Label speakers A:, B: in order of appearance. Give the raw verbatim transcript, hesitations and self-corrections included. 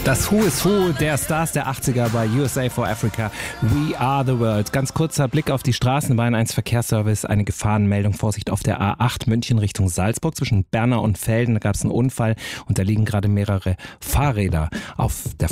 A: Das Who is Who der Stars der achtziger bei U S A for Africa. We are the world. Ganz kurzer Blick auf die Straßen. Bayern eins Verkehrsservice. Eine Gefahrenmeldung. Vorsicht auf der A acht München Richtung Salzburg. Zwischen Bernau und Velden. Da gab es einen Unfall und da liegen gerade mehrere Fahrräder auf der